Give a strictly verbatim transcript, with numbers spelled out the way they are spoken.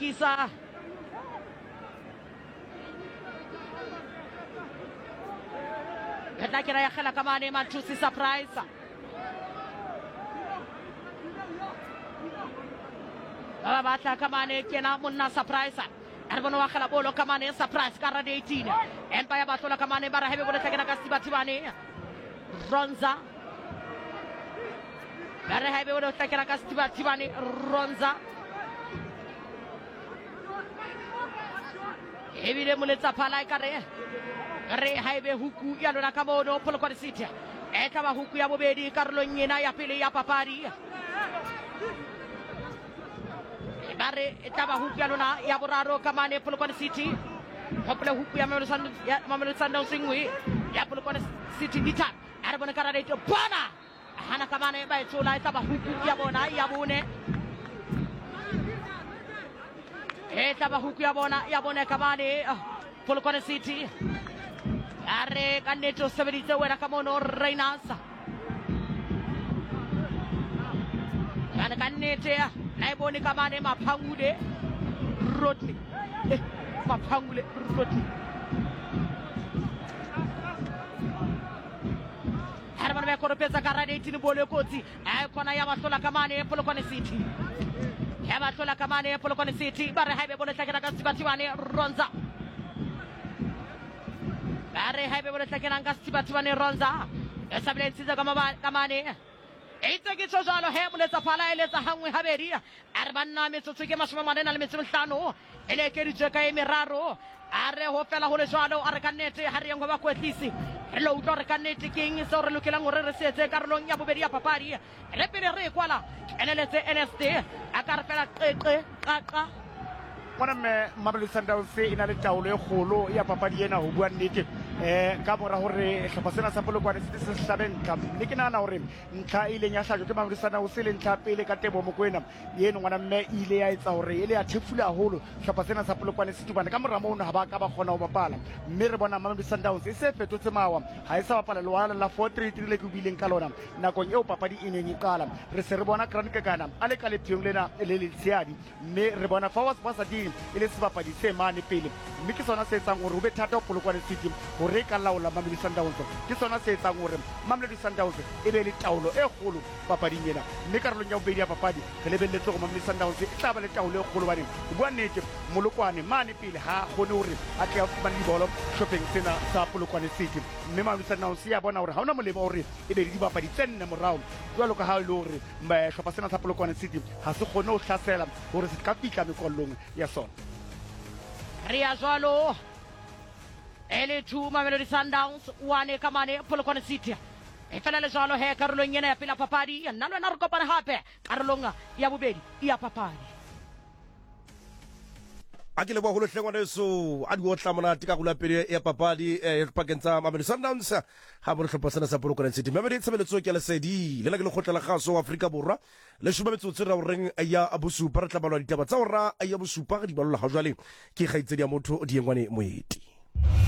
lokisa Gana kira ya khela kamane Manchusi surprise Baba batla kamane kena munna surprise Arbono wa khela bolo kamane surprise karade eighteen Empire batola kamane bara hebe bolo tegena kasibatiwane Ronza bara hebe bolo tegena kasibatiwane Ronza Ebile muletsa phala kare re haibe huku ya lona kamono polo kwa city eta ba huku ya bobedi Carlo Nyena ya pele ya papari bare eta ba huku ya lona ya boraro kamane polo kwa city hopele huku ya mamelo sandu ya mamelo sandu singwi ya polo kwa city dita arbona karade to bona hana kamane ba chola eta ba huku ya bona ya bone eta ba huku ya bona ya bone kamane polo kwa city Are kaneto severito wera kamono Reinasa Kana kanete naiboni kamane mapangude Rodney eh, mapangule Rodney Herman Mekoro pesa karade itini bole koti ay kona yama sola kamane polo kone city Yama sola kamane polo kone city bare haibe bole takira kasibatiwane Ronza Bare haibe bole takira kasibatiwane Ronza Esabile nsiza kama kamane Ita kicho jalo hemule zapala ele za hangwe haberia Arbanna metsuke masuma manena le metsultano ele kerije ka emiraro are ho fela ho le jalo are kanete hari ngo ba kwetisi hello dor kanete king so re lokela ngore re setse karolong ya boberia papari re pele re kwala eneletse N S D akar fela qeqe qaqa Mwana me Mamelodi Sundowns ina le taolo e kgolo ya papadi ena ho bua nnete eh ka mora hore hlopha sena sa Polokwane se se hlabentla mme ke nana hore ntlha ile nya hlajo ke Mamelodi Sundowns le ntlha pele ka Tebo Mokoena yeno ngwana mme ile ya etsa hore ile ya thefula haholo hlopha sena sa Polokwane se tubana ka mora mono ha ba ka ba khona ho bapala mme re bona Mamelodi Sundowns e se fetotse mawa ha e sa bapala lwana la four three three le go bileng ka lona nakong eo papadi e neng e qala re se re bona Grand Kekana ale ka lephiong lena le le tsiadi mme re bona Fawaz Basadi ile se bapadi se mane pele mme ke sona se etsang hore o be thata Polokwane City hore ka laola Mamelodi Sundowns ke sona se etsang hore Mamelodi Sundowns e be le taolo e kgolo papading ena mme karolong ya bobedi ya papadi re lebelletse go Mamelodi Sundowns e tla ba le taolo e kgolo baneng o bua nnete Molokwane mane pele ha gone hore a tle a fumana dibolo shopping sena sa Polokwane City mme Mamelodi Sundowns ya bona hore ha ona molemo hore e be di bapadi tsenne morao jwalo ka ha le hore mba shopha sena sa Polokwane City ha se gone ho hlasela hore se ka fika mekollong ya sona Ria jwalo Ele two Mamelodi Sundowns one kamane Polokwane City e fela le jwalo he karolong yena ya pela papadi nalo na re kopana hape karolong ya bobedi ya papadi Akile bo holo hlengwana so a di o tlamana tika go la pele ya papadi e pakentsa Mamelodi Sundowns ha bo hlopha sena sa Polokwane City Mamelodi tsebeletso ke le sedi le la ke le khotla la gaso Afrika Borwa le shuba metsotso ra reng ya abusupa re tlabalwa ditaba tsa ora ya busupa di balola ga jwale ke gaitse di ya motho di engwane moeti